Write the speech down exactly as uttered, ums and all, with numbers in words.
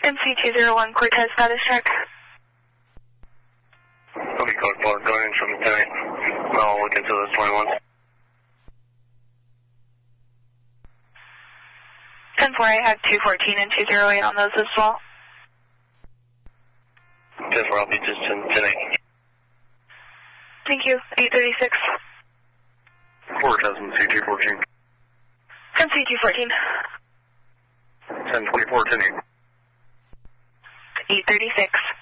M C two zero one Cortez status check. Okay, code four, going in from ten eight. I'll look into those twenty-ones. ten four, I have two fourteen and two zero eight on those as well. ten four, I'll be just ten eight. Thank you. eight thirty-six. four thousand C two fourteen. ten C two fourteen. ten twenty-four, ten eight. eight thirty-six.